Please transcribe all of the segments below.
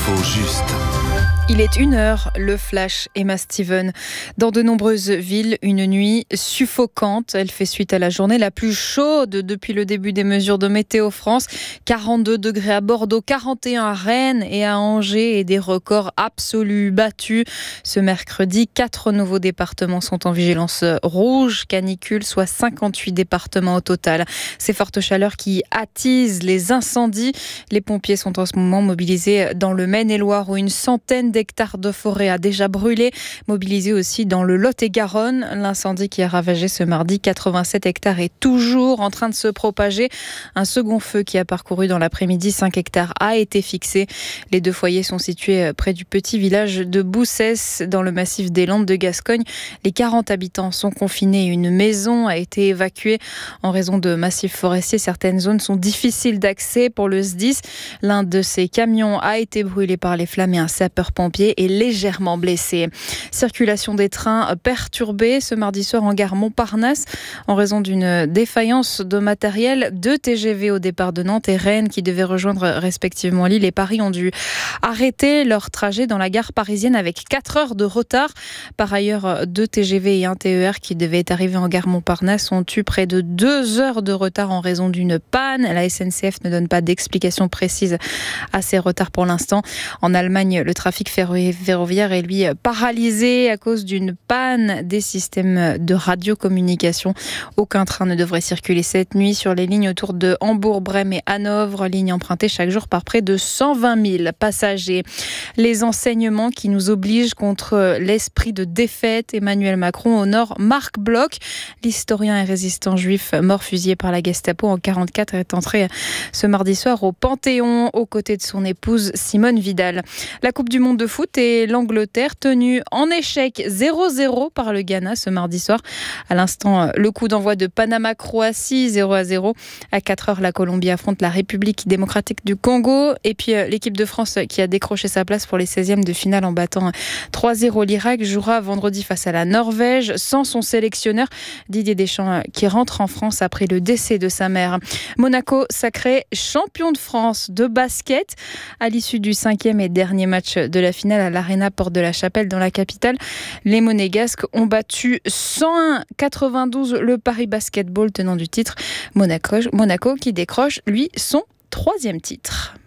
L'info juste. Il est 1h, le flash Emma Steven. Dans de nombreuses villes, une nuit suffocante. Elle fait suite à la journée la plus chaude depuis le début des mesures de Météo France. 42 degrés à Bordeaux, 41 à Rennes et à Angers et des records absolus battus. Ce mercredi, 4 nouveaux départements sont en vigilance rouge, canicule, soit 58 départements au total. Ces fortes chaleurs qui attisent les incendies. Les pompiers sont en ce moment mobilisés dans le Maine-et-Loire où une centaine d'hectares de forêt a déjà brûlé, mobilisé aussi dans le Lot-et-Garonne. L'incendie qui a ravagé ce mardi 87 hectares est toujours en train de se propager. Un second feu qui a parcouru dans l'après-midi 5 hectares a été fixé. Les 2 foyers sont situés près du petit village de Boussès dans le massif des Landes de Gascogne. Les 40 habitants sont confinés. Une maison a été évacuée en raison de massifs forestiers. Certaines zones sont difficiles d'accès pour le SDIS. L'un de ces camions a été brûlé par les flammes et un sapeur-pompier est légèrement blessé. Circulation des trains perturbée ce mardi soir en gare Montparnasse en raison d'une défaillance de matériel. 2 TGV au départ de Nantes et Rennes qui devaient rejoindre respectivement Lille et Paris ont dû arrêter leur trajet dans la gare parisienne avec 4 heures de retard. Par ailleurs, 2 TGV et un TER qui devaient arriver en gare Montparnasse ont eu près de 2 heures de retard en raison d'une panne. La SNCF ne donne pas d'explication précise à ces retards pour l'instant. En Allemagne, le trafic ferroviaire est lui paralysé à cause d'une panne des systèmes de radiocommunication. Aucun train ne devrait circuler cette nuit sur les lignes autour de Hambourg, Brême et Hanovre, ligne empruntée chaque jour par près de 120 000 passagers. Les enseignements qui nous obligent contre l'esprit de défaite. Emmanuel Macron honore Marc Bloch, l'historien et résistant juif mort fusillé par la Gestapo en 1944, est entré ce mardi soir au Panthéon aux côtés de son épouse Simone Vidal. La Coupe du Monde de foot et l'Angleterre tenue en échec 0-0 par le Ghana ce mardi soir. À l'instant, le coup d'envoi de Panama-Croatie 0-0. À 4h, la Colombie affronte la République démocratique du Congo. Et puis l'équipe de France qui a décroché sa place pour les 16e de finale en battant 3-0 l'Irak jouera vendredi face à la Norvège sans son sélectionneur Didier Deschamps qui rentre en France après le décès de sa mère. Monaco sacré champion de France de basket à l'issue du 5e et dernier match de la finale à l'Arena Porte de la Chapelle dans la capitale. Les Monégasques ont battu 101-92 le Paris Basketball tenant du titre. Monaco qui décroche lui son 3e titre.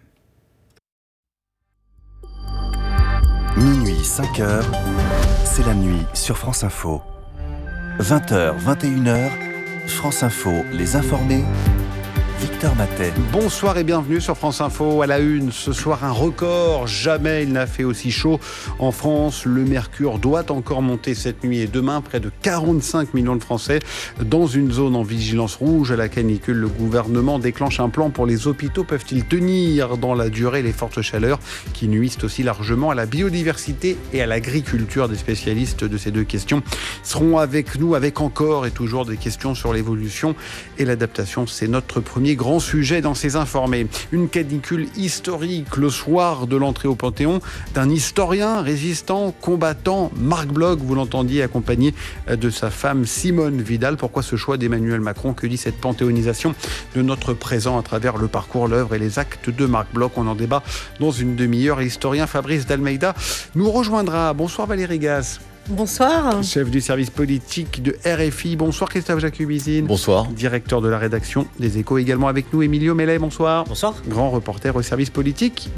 Minuit, 5h, c'est la nuit sur France Info. 20h, 21h, France Info, les informés. Victor Matet. Bonsoir et bienvenue sur France Info. À la une, ce soir un record. Jamais il n'a fait aussi chaud en France. Le mercure doit encore monter cette nuit et demain. Près de 45 millions de Français dans une zone en vigilance rouge à la canicule. Le gouvernement déclenche un plan pour les hôpitaux. Peuvent-ils tenir dans la durée les fortes chaleurs qui nuisent aussi largement à la biodiversité et à l'agriculture? Des spécialistes de ces 2 questions seront avec nous avec encore et toujours des questions sur l'évolution et l'adaptation. C'est notre premier grand sujet dans ces informés. Une canicule historique le soir de l'entrée au Panthéon d'un historien, résistant, combattant, Marc Bloch, vous l'entendiez, accompagné de sa femme Simone Vidal. Pourquoi ce choix d'Emmanuel Macron? Que dit cette panthéonisation de notre présent à travers le parcours, l'œuvre et les actes de Marc Bloch? On en débat dans une demi-heure. L'historien Fabrice d'Almeida nous rejoindra. Bonsoir Valérie Gasse. Bonsoir. Chef du service politique de RFI. Bonsoir Christophe Jacubizine. Bonsoir. Directeur de la rédaction des Échos. Également avec nous Emilio Mellet. Bonsoir. Bonsoir. Grand reporter au service politique